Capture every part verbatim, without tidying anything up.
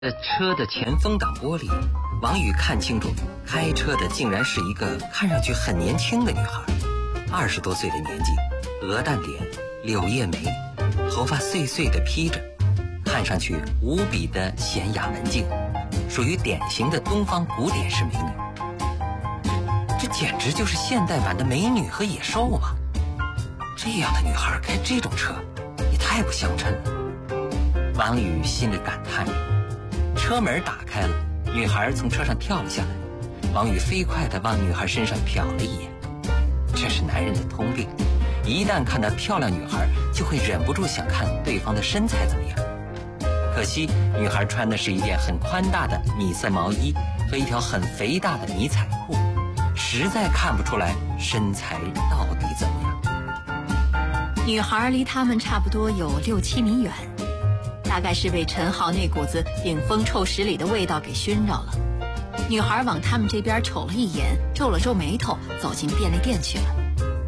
在车的前风挡玻璃，王宇看清楚，开车的竟然是一个看上去很年轻的女孩，二十多岁的年纪，鹅蛋脸，柳叶眉，头发碎碎的披着，看上去无比的娴雅文静，属于典型的东方古典式美女。这简直就是现代版的美女和野兽嘛！这样的女孩开这种车，也太不相称了。王宇心里感叹着。车门打开了，女孩从车上跳了下来。王宇飞快地往女孩身上瞟了一眼。这是男人的通病，一旦看到漂亮女孩，就会忍不住想看对方的身材怎么样。可惜女孩穿的是一件很宽大的米色毛衣和一条很肥大的迷彩裤，实在看不出来身材到底怎么样。 女孩离他们差不多有六七米远，大概是被陈浩那股子顶风臭十里的味道给熏着了。女孩往他们这边瞅了一眼，皱了皱眉头，走进便利店去了。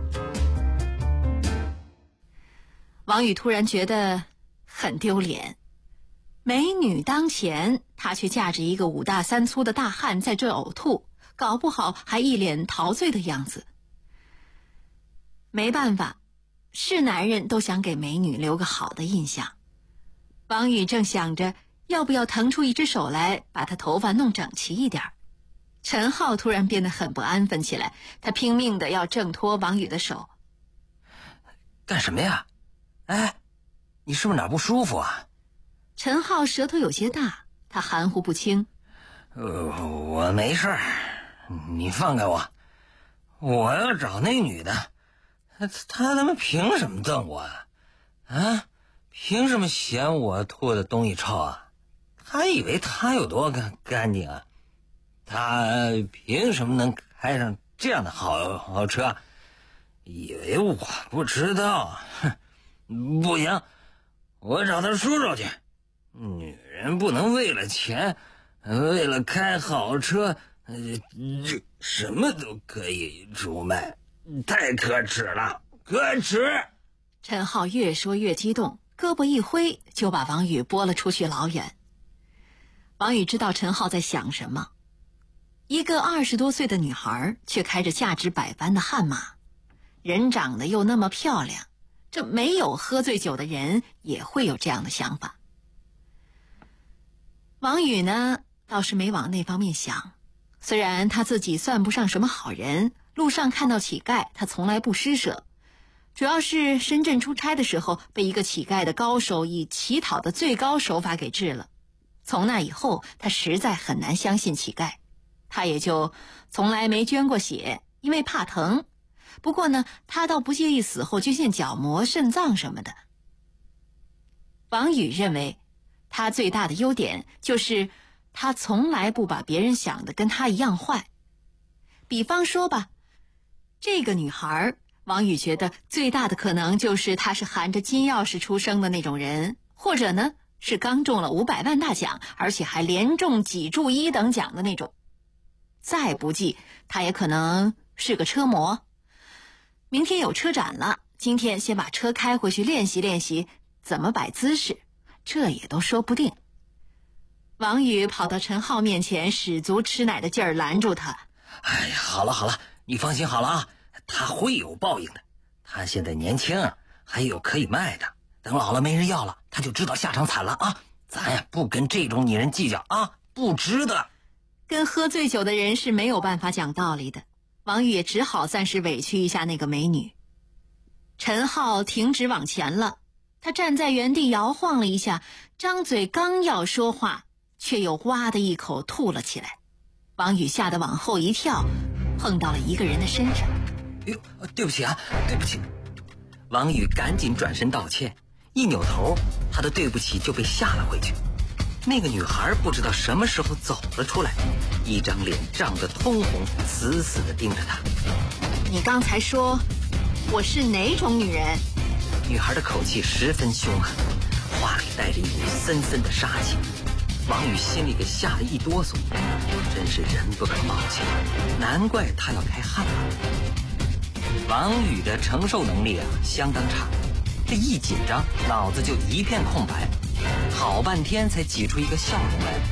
王宇突然觉得很丢脸，美女当前，他却架着一个五大三粗的大汉在这呕吐，搞不好还一脸陶醉的样子。没办法，是男人都想给美女留个好的印象。王宇正想着要不要腾出一只手来把她头发弄整齐一点，陈浩突然变得很不安分起来，他拼命的要挣脱王宇的手。 干什么呀？哎，你是不是哪不舒服啊？ 陈浩舌头有些大，他含糊不清。 呃，我没事儿，你放开我。我要找那女的，她她他妈凭什么瞪我啊？啊？凭什么嫌我吐的东西臭啊？他以为他有多干干净啊？他凭什么能开上这样的好好车？以为我不知道？哼，不行，我找他叔叔去。女人不能为了钱，为了开好车，呃，什么都可以出卖，太可耻了，可耻！ 陈浩越说越激动，胳膊一挥就把王宇拨了出去老远。王宇知道陈浩在想什么，一个二十多岁的女孩却开着价值百般的悍马，人长得又那么漂亮，这没有喝醉酒的人也会有这样的想法。王宇呢，倒是没往那方面想，虽然他自己算不上什么好人，路上看到乞丐他从来不施舍，主要是深圳出差的时候被一个乞丐的高手以乞讨的最高手法给治了，从那以后他实在很难相信乞丐，他也就从来没捐过血，因为怕疼。不过呢，他倒不介意死后捐献角膜、肾脏什么的。王宇认为他最大的优点就是他从来不把别人想的跟他一样坏。比方说吧，这个女孩，王宇觉得最大的可能就是她是含着金钥匙出生的那种人，或者呢是刚中了五百万大奖，而且还连中几注一等奖的那种。再不济，她也可能是个车模。明天有车展了，今天先把车开回去练习练习怎么摆姿势，这也都说不定。王宇跑到陈浩面前，使足吃奶的劲儿拦住他。 哎呀，好了好了，你放心好了啊，他会有报应的。他现在年轻啊，还有可以卖的，等老了没人要了，他就知道下场惨了啊！咱呀不跟这种女人计较啊，不值得。 跟喝醉酒的人是没有办法讲道理的，王宇也只好暂时委屈一下那个美女。陈浩停止往前了，他站在原地摇晃了一下，张嘴刚要说话，却又哇的一口吐了起来。王宇吓得往后一跳，碰到了一个人的身上。 哎呦，对不起啊，对不起。王宇赶紧转身道歉，一扭头，他的对不起就被吓了回去。那个女孩不知道什么时候走了出来，一张脸涨得通红，死死地盯着他。 你刚才说我是哪种女人？ 女孩的口气十分凶狠，话里带着一股森森的杀气。王宇心里给吓得一哆嗦，真是人不可貌相，难怪他要开悍马。王宇的承受能力啊相当差，这一紧张脑子就一片空白， 好半天才挤出一个笑容来。